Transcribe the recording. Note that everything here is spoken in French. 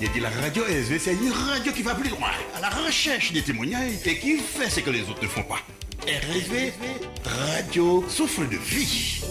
Il dit la radio RSV, c'est une radio qui va plus loin, à la recherche des témoignages et qui fait ce que les autres ne font pas. RSV, radio souffle de vie.